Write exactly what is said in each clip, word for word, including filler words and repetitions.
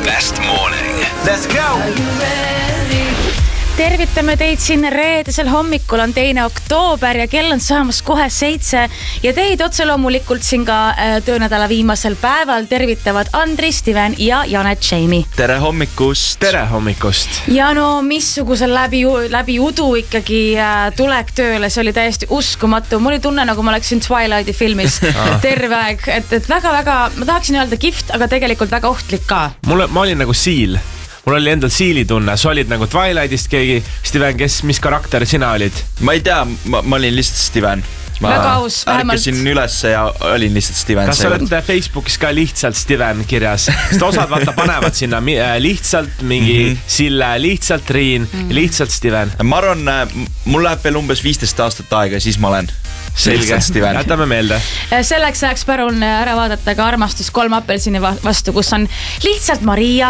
best morning. Let's go! Tervitame teid siin reedesel hommikul on teine oktoober ja kell on saamas kohe seitse ja teid otse loomulikult siin ka töönädala viimasel päeval tervitavad Andri, Steven ja Janet Jamie. Tere hommikust! Tere hommikust! Ja no missugusel läbi, läbi udu ikkagi tulek tööle, see oli täiesti uskumatu. Mul oli tunne, nagu ma oleksin Twilighti filmis terve aeg, et, et väga-väga, ma tahaksin öelda kihvt, aga tegelikult väga ohtlik ka. Mul, ma olin nagu siil. Mul oli endal siili tunne, sa olid nagu Twilightist keegi. Steven, kes, mis karakter sina olid? Ma ei tea, ma, ma olin lihtsalt Steven. Ma väga aus, vähemalt. Ärkasin üles ja olin lihtsalt Steven. Kas sa oled Facebookis ka lihtsalt Steven kirjas? Sest osad vaata panevad sinna lihtsalt mingi mm -hmm. Sille, lihtsalt Riin, mm -hmm. lihtsalt Steven. Ma arvan, mul läheb veel umbes viisteist aastat aega, siis ma olen selge. Jätame meelde. Selleks ajaks pärun ära vaadata ka Armastus kolm apelsini vastu, kus on lihtsalt Maria.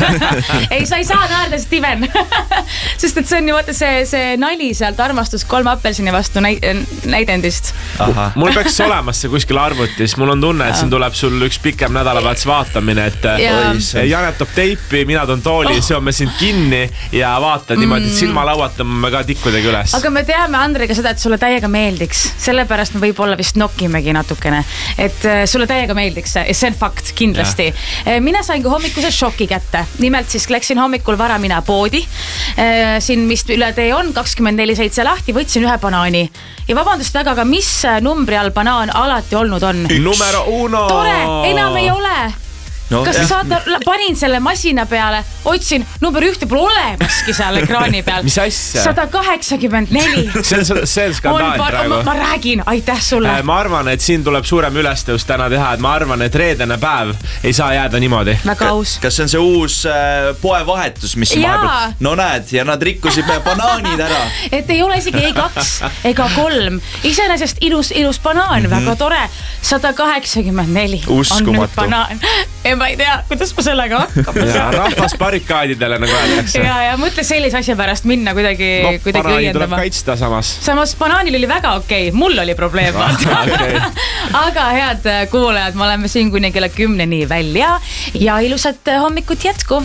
ei, sa ei saa naerda Steven. Sest et see on ju vaata see, see nali sealt Armastus kolm apelsini vastu näidendist. Aha. Mul peaks olemas see kuskil arvutis. Mul on tunne, et siin tuleb sul üks pikem nädalavahetus vaatamine, et ja. Janet toob teipi, mina toon tooli, oh. seome sind kinni ja vaata mm. niimoodi, et silma lauatame ka tikkudega üles. Aga me teame Andriga seda, et sulle täiega meeldiks. Sellepärast me võib-olla vist nokkimegi natukene, et sulle täiega meeldiks see, see on fakt, kindlasti. Ja. Mina sain ka hommikuse šoki kätte. Nimelt siis läksin hommikul vara mina poodi. Siin, mis üle tee on, kakskümmend neli seitse lahti, võtsin ühe banaani. Ja vabandust väga, aga mis numbri all banaan alati olnud on? Numero uno! Tore, enam ei ole! No, kas sa saad, panin selle masina peale, otsin, number ühte pole olemaski seal ekraani peal. Mis asja? sada kaheksakümmend neli. See on, see on skandaal praegu. Ma, ma räägin, aitäh sulle. Ma arvan, et siin tuleb suurem ülestõus täna teha, et ma arvan, et reedene päev ei saa jääda niimoodi. Väga aus. Kas see on see uus äh, poevahetus, mis vahepeal? No näed, ja nad rikkusid meie banaanid ära. Et ei ole isegi ei kaks ega kolm. Iseenesest ilus, ilus banaan, mm -hmm. väga tore. sada kaheksakümmend neli Uskumatu. On nüüd banaan. Ma ei tea, kuidas ma sellega hakkab. Ja rahvas barrikaadidele nagu öeldakse. Ja, ja mõtle sellise asja pärast minna kuidagi, no, kuidagi banaani õiendama. Tuleb kaitsta samas. Samas banaanil oli väga okei, okay. Mul oli probleem. Okay. Aga head kuulajad, me oleme siin kuni kella kümneni välja ja ilusat hommikut jätku.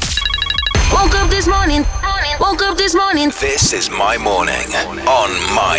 Woke up this morning, woke up this morning. This is my morning on my